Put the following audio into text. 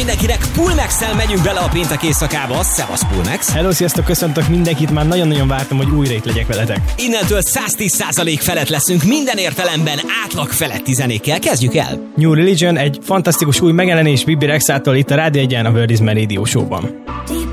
mindenkinek, Pulmex-szel megyünk bele a péntek éjszakába. Szevasz Pulmex! Hello, sziasztok, köszöntök mindenkit, már nagyon-nagyon vártam, hogy újra itt legyek veletek. Innentől 110% felett leszünk minden értelemben, átlag feletti zenékkel. Kezdjük el! New Religion, egy fantasztikus új megjelenés Bibi Rexától itt a Rádió 1-en, a World is My Radio Show-ban.